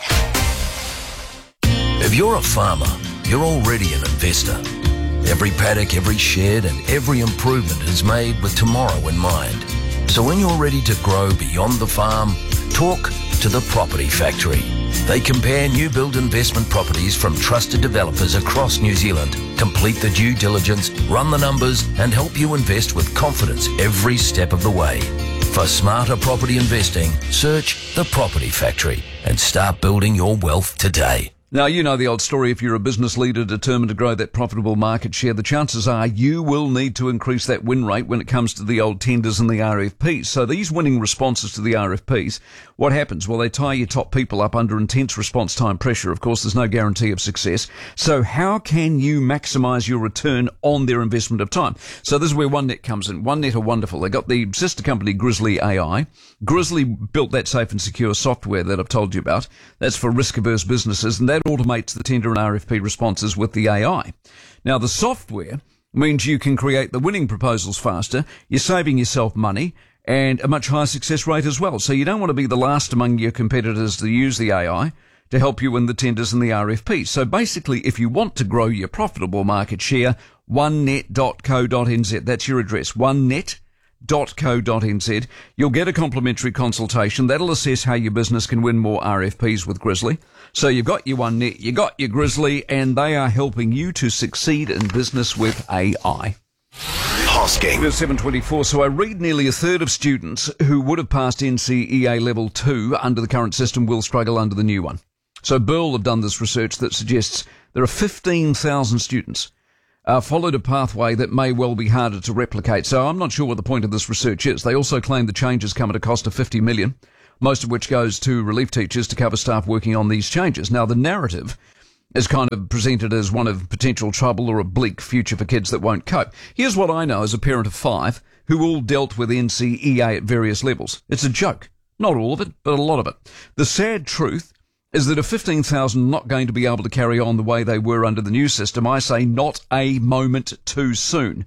If you're a farmer, you're already an investor. Every paddock, every shed and every improvement is made with tomorrow in mind. So when you're ready to grow beyond the farm, talk to the Property Factory. They compare new build investment properties from trusted developers across New Zealand, complete the due diligence, run the numbers and help you invest with confidence every step of the way. For smarter property investing, search the Property Factory and start building your wealth today. Now, you know the old story. If you're a business leader determined to grow that profitable market share, the chances are you will need to increase that win rate when it comes to the old tenders and the RFPs. So these winning responses to the RFPs, what happens? Well, they tie your top people up under intense response time pressure. Of course, there's no guarantee of success. So how can you maximise your return on their investment of time? So this is where OneNet comes in. OneNet are wonderful. They got the sister company Grizzly AI. Grizzly built that safe and secure software that I've told you about. That's for risk-averse businesses, and that automates the tender and RFP responses with the AI. Now, the software means you can create the winning proposals faster, you're saving yourself money, and a much higher success rate as well. So you don't want to be the last among your competitors to use the AI to help you win the tenders and the RFPs. So basically, if you want to grow your profitable market share, onenet.co.nz. That's your address, onenet.co.nz. You'll get a complimentary consultation. That'll assess how your business can win more RFPs with Grizzly. So you've got your OneNet, you got your Grizzly, and they are helping you to succeed in business with AI. Hosking. It's 7:24. So I read nearly a third of students who would have passed NCEA Level 2 under the current system will struggle under the new one. So Burl have done this research that suggests there are 15,000 students followed a pathway that may well be harder to replicate. So I'm not sure what the point of this research is. They also claim the changes come at a cost of $50 million, most of which goes to relief teachers to cover staff working on these changes. Now, the narrative is kind of presented as one of potential trouble or a bleak future for kids that won't cope. Here's what I know as a parent of 5 who all dealt with NCEA at various levels. It's a joke. Not all of it, but a lot of it. The sad truth is that if 15,000 are not going to be able to carry on the way they were under the new system, I say not a moment too soon.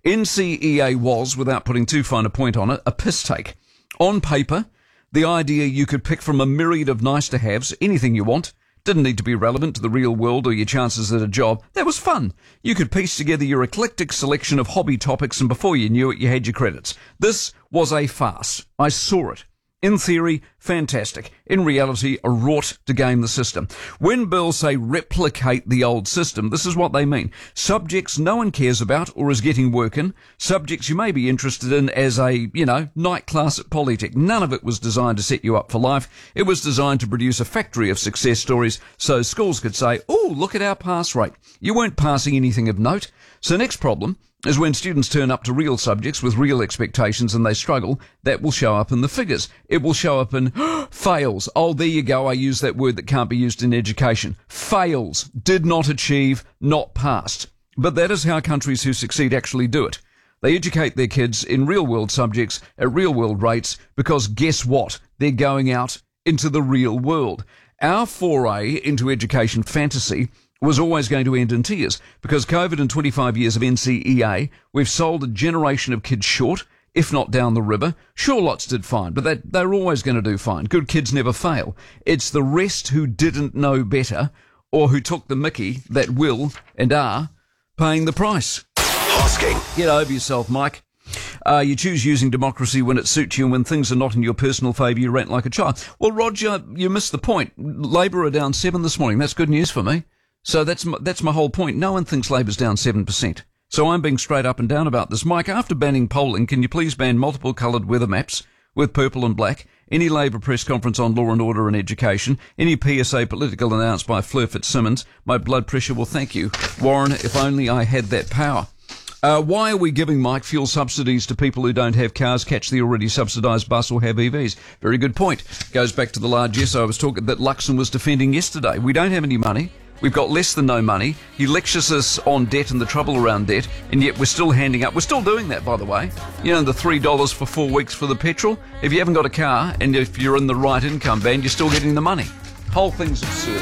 NCEA was, without putting too fine a point on it, a piss take. On paper, the idea you could pick from a myriad of nice-to-haves, anything you want, didn't need to be relevant to the real world or your chances at a job. That was fun. You could piece together your eclectic selection of hobby topics, and before you knew it, you had your credits. This was a farce. I saw it. In theory, fantastic. In reality, a rort to game the system. When Bill say replicate the old system, this is what they mean. Subjects no one cares about or is getting work in. Subjects you may be interested in as a, night class at Polytech. None of it was designed to set you up for life. It was designed to produce a factory of success stories so schools could say, oh, look at our pass rate. You weren't passing anything of note. So next problem is when students turn up to real subjects with real expectations and they struggle, that will show up in the figures. It will show up in fails. Oh, there you go. I use that word that can't be used in education. Fails. Did not achieve, not passed. But that is how countries who succeed actually do it. They educate their kids in real-world subjects at real-world rates because guess what? They're going out into the real world. Our foray into education fantasy was always going to end in tears because COVID and 25 years of NCEA, we've sold a generation of kids short, if not down the river. Sure, lots did fine, but they're always going to do fine. Good kids never fail. It's the rest who didn't know better or who took the mickey that will and are paying the price. Hosking. Get over yourself, Mike. You choose using democracy when it suits you, and when things are not in your personal favour, you rant like a child. Well, Roger, you missed the point. Labor are down 7 this morning. That's good news for me. So that's my whole point. No one thinks Labor's down 7%. So I'm being straight up and down about this. Mike, after banning polling, can you please ban multiple coloured weather maps with purple and black, any Labor press conference on law and order and education, any PSA political announced by Fleur Fitzsimmons? My blood pressure will thank you. Warren, if only I had that power. Why are we giving, Mike, fuel subsidies to people who don't have cars, catch the already subsidised bus or have EVs? Very good point. Goes back to the largesse I was talking that Luxon was defending yesterday. We don't have any money. We've got less than no money. He lectures us on debt and the trouble around debt, and yet we're still handing up. We're still doing that, by the way. The $3 for 4 weeks for the petrol. If you haven't got a car, and if you're in the right income band, you're still getting the money. Whole thing's absurd.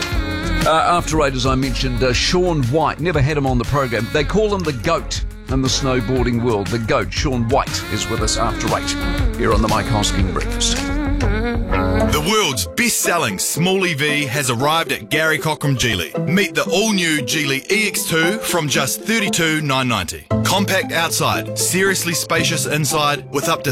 After 8, as I mentioned, Shaun White. Never had him on the program. They call him the GOAT in the snowboarding world. The GOAT, Shaun White, is with us after 8 here on the Mike Hosking Breakfast. The world's best-selling small EV has arrived at Gary Cockram Geely. Meet the all-new Geely EX2 from just $32,990. Compact outside, seriously spacious inside, with up to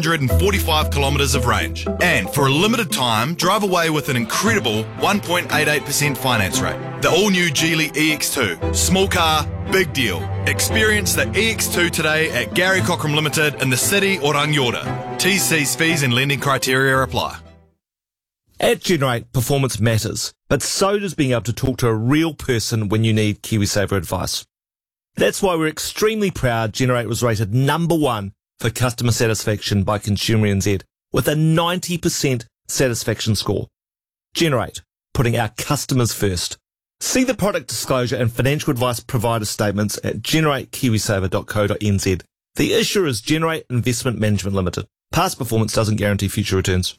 345 kilometres of range. And for a limited time, drive away with an incredible 1.88% finance rate. The all-new Geely EX2. Small car, big deal. Experience the EX2 today at Gary Cockram Limited in the city or Rangiora. T's, C's, fees and lending criteria apply. At Generate, performance matters, but so does being able to talk to a real person when you need KiwiSaver advice. That's why we're extremely proud Generate was rated #1 for customer satisfaction by Consumer NZ with a 90% satisfaction score. Generate, putting our customers first. See the product disclosure and financial advice provider statements at generatekiwisaver.co.nz. The issuer is Generate Investment Management Limited. Past performance doesn't guarantee future returns.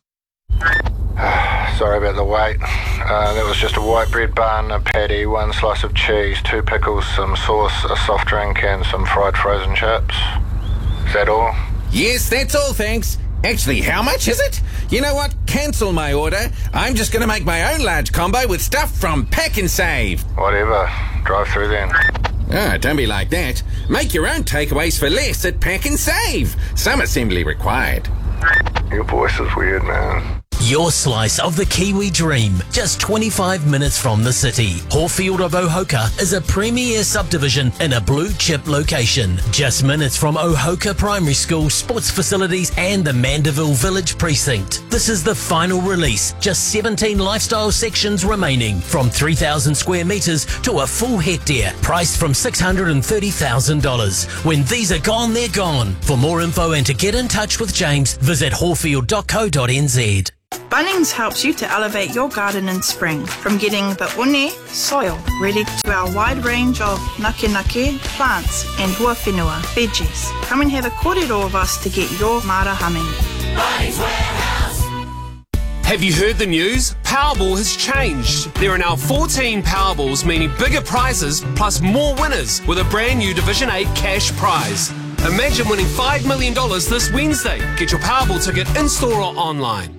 Sorry about the wait. That was just a white bread bun, a patty, 1 slice of cheese, 2 pickles, some sauce, a soft drink and some fried frozen chips. Is that all? Yes, that's all, thanks. Actually, how much is it? You know what? Cancel my order. I'm just going to make my own large combo with stuff from Pack and Save. Whatever. Drive through then. Ah, don't be like that. Make your own takeaways for less at Pack and Save. Some assembly required. Your voice is weird, man. Your slice of the Kiwi dream, just 25 minutes from the city. Horfield of Ohoka is a premier subdivision in a blue chip location. Just minutes from Ohoka Primary School, sports facilities and the Mandeville Village Precinct. This is the final release. Just 17 lifestyle sections remaining, from 3,000 square metres to a full hectare, priced from $630,000. When these are gone, they're gone. For more info and to get in touch with James, visit horfield.co.nz. Bunnings helps you to elevate your garden in spring, from getting the une, soil, ready to our wide range of nake plants and huawhenua, veggies. Come and have a kōrero of us to get your mara humming. Bunnings Warehouse. Have you heard the news? Powerball has changed. There are now 14 Powerballs, meaning bigger prizes plus more winners with a brand new Division 8 cash prize. Imagine winning $5 million this Wednesday. Get your Powerball ticket in-store or online.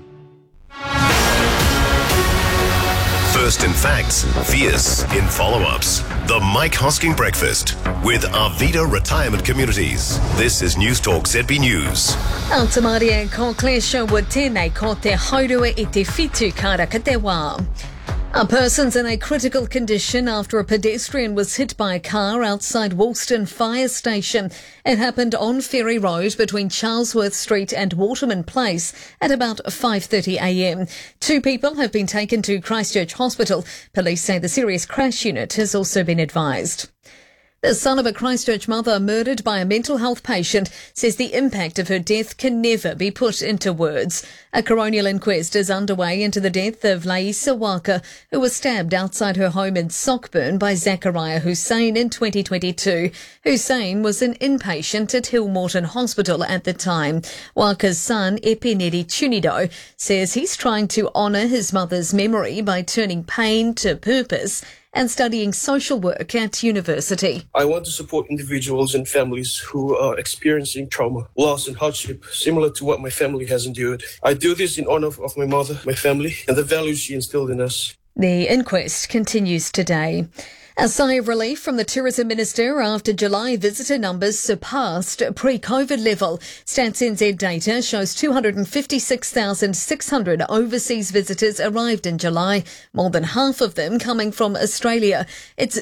First in facts, fierce in follow-ups. The Mike Hosking Breakfast with Arvida Retirement Communities. This is News Talk ZB News. Altamaria ko klesha wa tēnei ko te haurua I te whitu karaka te wā. A person's in a critical condition after a pedestrian was hit by a car outside Woolston Fire Station. It happened on Ferry Road between Charlesworth Street and Waterman Place at about 5:30 a.m. 2 people have been taken to Christchurch Hospital. Police say the serious crash unit has also been advised. The son of a Christchurch mother murdered by a mental health patient says the impact of her death can never be put into words. A coronial inquest is underway into the death of Laisa Waka, who was stabbed outside her home in Sockburn by Zachariah Hussein in 2022. Hussein was an inpatient at Hillmorton Hospital at the time. Waka's son, Epineri Chunido, says he's trying to honour his mother's memory by turning pain to purpose and studying social work at university. I want to support individuals and families who are experiencing trauma, loss and hardship similar to what my family has endured. I do this in honour of my mother, my family, and the values she instilled in us. The inquest continues today. A sigh of relief from the Tourism Minister after July visitor numbers surpassed pre-COVID level. Stats NZ data shows 256,600 overseas visitors arrived in July, more than half of them coming from Australia. It's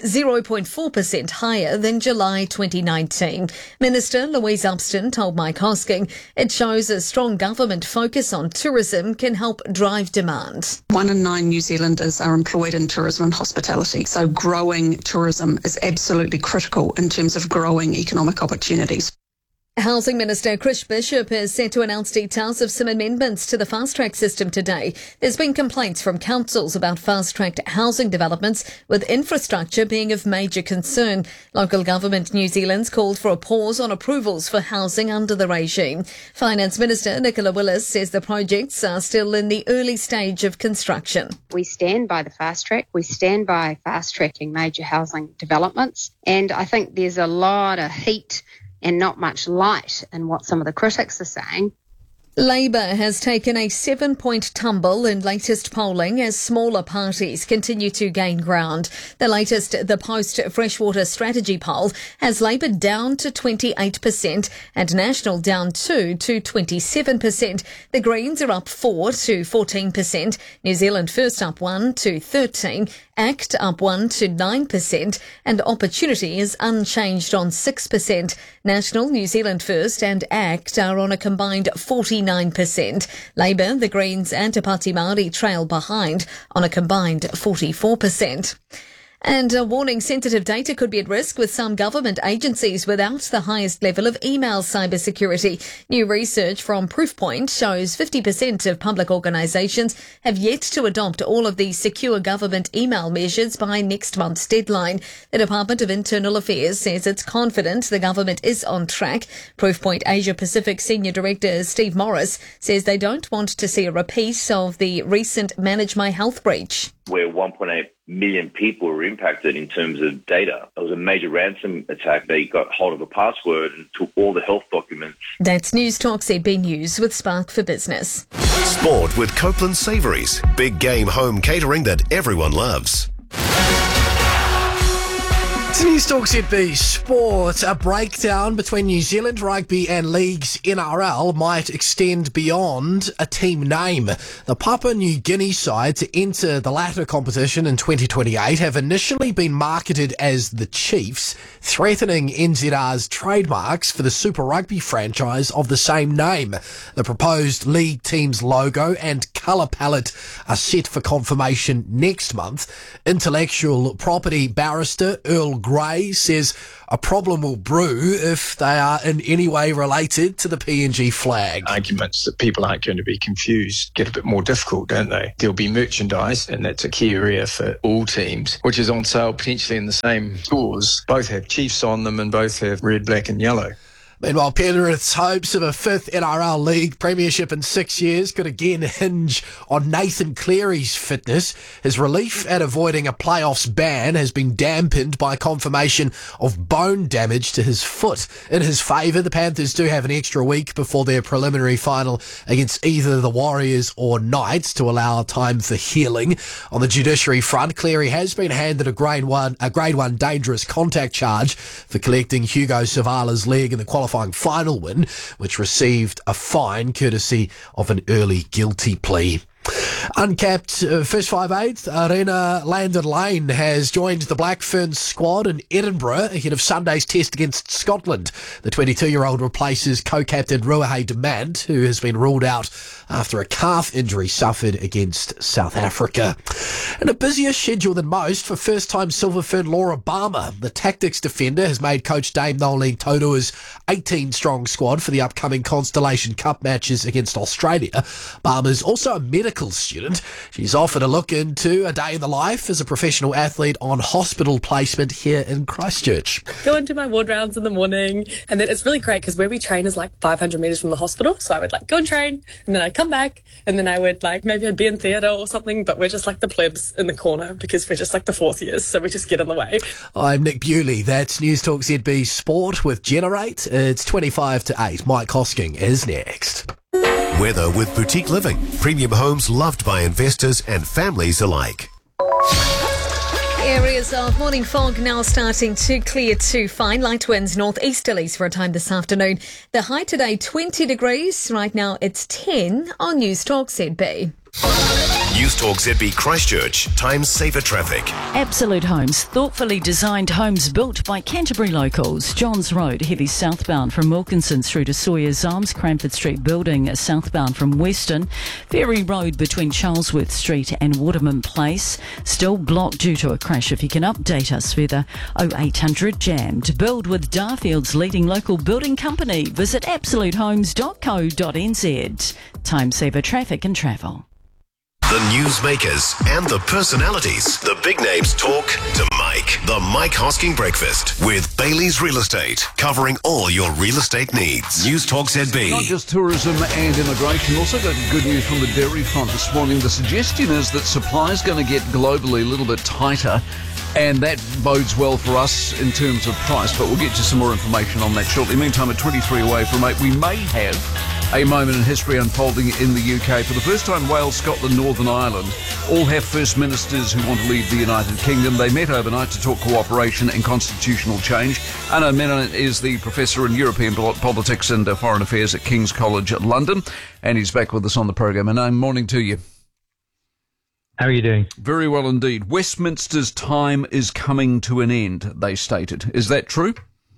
0.4% higher than July 2019. Minister Louise Upston told Mike Hosking it shows a strong government focus on tourism can help drive demand. 1 in 9 New Zealanders are employed in tourism and hospitality, so growing tourism is absolutely critical in terms of growing economic opportunities. Housing Minister Chris Bishop is set to announce details of some amendments to the fast-track system today. There's been complaints from councils about fast-tracked housing developments, with infrastructure being of major concern. Local Government New Zealand's called for a pause on approvals for housing under the regime. Finance Minister Nicola Willis says the projects are still in the early stage of construction. We stand by the fast track. We stand by fast-tracking major housing developments. And I think there's a lot of heat and not much light in what some of the critics are saying. Labour has taken a 7-point tumble in latest polling as smaller parties continue to gain ground. The latest The Post Freshwater Strategy poll has Labour down to 28% and National down 2 to 27%. The Greens are up 4 to 14%. New Zealand First up 1 to 13%. ACT up 1 to 9% and Opportunity is unchanged on 6%. National, New Zealand First and ACT are on a combined 49%. Labour, the Greens and Te Pāti Māori trail behind on a combined 44%. And a warning, sensitive data could be at risk with some government agencies without the highest level of email cybersecurity. New research from Proofpoint shows 50% of public organisations have yet to adopt all of the secure government email measures by next month's deadline. The Department of Internal Affairs says it's confident the government is on track. Proofpoint Asia Pacific Senior Director Steve Morris says they don't want to see a repeat of the recent Manage My Health breach. where 1.8 million people were impacted in terms of data. It was a major ransom attack. They got hold of a password and took all the health documents. That's News Talk ZB News with Spark for Business. Sport with Copeland Savouries. Big game home catering that everyone loves. To News Talk ZB Sport, a breakdown between New Zealand Rugby and League's NRL might extend beyond a team name. The Papua New Guinea side to enter the latter competition in 2028 have initially been marketed as the Chiefs, threatening NZR's trademarks for the Super Rugby franchise of the same name. The proposed League team's logo and colour palette are set for confirmation next month. Intellectual property barrister Earl Grey says a problem will brew if they are in any way related to the PNG flag. Arguments that people aren't going to be confused get a bit more difficult, don't they? There'll be merchandise, and that's a key area for all teams, which is on sale potentially in the same stores. Both have Chiefs on them and both have red, black and yellow. Meanwhile, Penrith's hopes of a fifth NRL League premiership in 6 years could again hinge on Nathan Cleary's fitness. His relief at avoiding a playoffs ban has been dampened by confirmation of bone damage to his foot. In his favour, the Panthers do have an extra week before their preliminary final against either the Warriors or Knights to allow time for healing. On the judiciary front, Cleary has been handed a grade one dangerous contact charge for collecting Hugo Savala's leg in the qualifying final win, which received a fine courtesy of an early guilty plea. Uncapped First 5/8, Arena Landon Lane has joined the Black Ferns squad in Edinburgh ahead of Sunday's test against Scotland. The 22-year-old replaces co-captain Ruahei Demant, who has been ruled out after a calf injury suffered against South Africa. And a busier schedule than most for first-time Silver Fern Laura Barmer. The tactics defender has made coach Dame Nolene Taurua's 18-strong squad for the upcoming Constellation Cup matches against Australia. Barmer's also a medical student. She's offered a look into a day in the life as a professional athlete on hospital placement here in Christchurch. Go and do my ward rounds in the morning, and then it's really great because where we train is like 500 metres from the hospital, so I would like go and train, and then I'd come back, and then I would like maybe I'd be in theatre or something, but we're just like the plebs in the corner because we're just like the fourth years, so we just get in the way. I'm Nick Bewley. That's News Talk ZB Sport with Generate. It's 25 to 8. Mike Hosking is next. Weather with Boutique Living. Premium homes loved by investors and families alike. Areas of morning fog now starting to clear to fine. Light winds northeasterlies for a time this afternoon. The high today 20 degrees. Right now it's 10 on News Talk ZB. News Talk ZB Christchurch. Time saver traffic. Absolute Homes, thoughtfully designed homes built by Canterbury locals. Johns Road, heavy southbound from Wilkinson's through to Sawyer's Arms. Cranford Street building southbound from Western. Ferry Road between Charlesworth Street and Waterman Place. Still blocked due to a crash. If you can update us further, 0800 JAM. To build with Darfield's leading local building company, visit absolutehomes.co.nz. Time saver traffic and travel. The newsmakers and the personalities. The big names talk to Mike. The Mike Hosking Breakfast with Bailey's Real Estate, covering all your real estate needs. News Talk ZB. Not just tourism and immigration, also got good news from the dairy front this morning. The suggestion is that supply is going to get globally a little bit tighter, and that bodes well for us in terms of price, but we'll get you some more information on that shortly. Meantime, at 23 away from 8, we may have a moment in history unfolding in the UK. For the first time, Wales, Scotland, Northern Ireland all have First Ministers who want to leave the United Kingdom. They met overnight to talk cooperation and constitutional change. Anna Menon is the Professor in European Politics and Foreign Affairs at King's College London, and he's back with us on the programme. And morning to you. How are you doing? Very well indeed. Westminster's time is coming to an end, they stated. Is that true?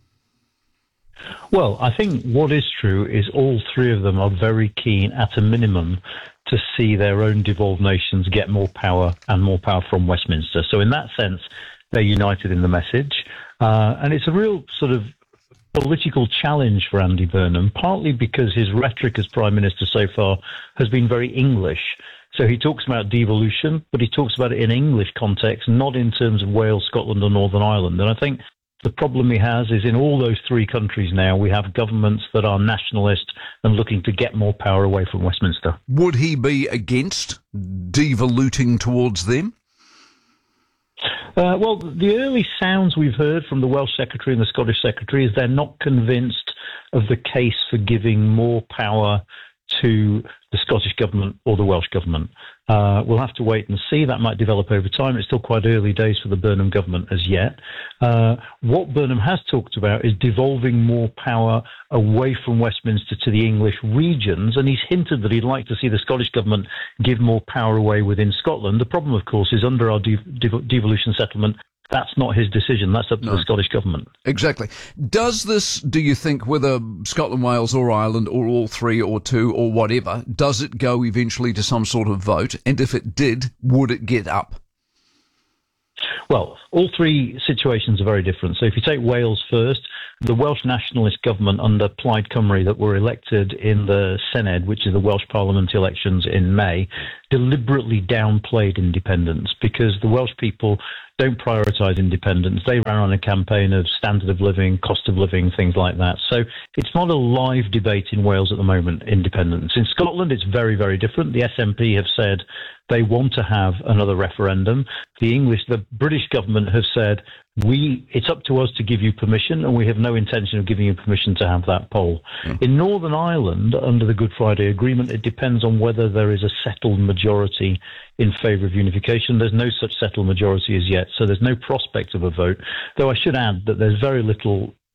Well, I think what is true is all three of them are very keen, at a minimum, to see their own devolved nations get more power and more power from Westminster. So in that sense, they're united in the message. And it's a real sort of political challenge for Andy Burnham, partly because his rhetoric as Prime Minister so far has been very English. So he talks about devolution, but he talks about it in English context, not in terms of Wales, Scotland or Northern Ireland. And I think the problem he has is in all those three countries now, we have governments that are nationalist and looking to get more power away from Westminster. Would he be against devoluting towards them? Well, the early sounds we've heard from the Welsh Secretary and the Scottish Secretary is they're not convinced of the case for giving more power to the Scottish Government or the Welsh Government. We'll have to wait and see. That might develop over time. It's still quite early days for the Burnham Government as yet. What Burnham has talked about is devolving more power away from Westminster to the English regions, and he's hinted that he'd like to see the Scottish Government give more power away within Scotland. The problem, of course, is under our devolution settlement, that's not his decision. That's up to the Scottish Government. Exactly. Does this, do you think, whether Scotland, Wales or Ireland or all three or two or whatever, does it go eventually to some sort of vote? And if it did, would it get up? Well, all three situations are very different. So if you take Wales first, the Welsh Nationalist government under Plaid Cymru that were elected in the Senedd, which is the Welsh Parliament elections in May, deliberately downplayed independence because the Welsh people don't prioritise independence. They ran on a campaign of standard of living, cost of living, things like that. So it's not a live debate in Wales at the moment, independence. In Scotland, it's very, very different. The SNP have said they want to have another referendum. The British government have said, it's up to us to give you permission, and we have no intention of giving you permission to have that poll. In Northern Ireland, under the Good Friday Agreement, it depends on whether there is a settled majority in favour of unification. There's no such settled majority as yet, so there's no prospect of a vote, though I should add that there's very little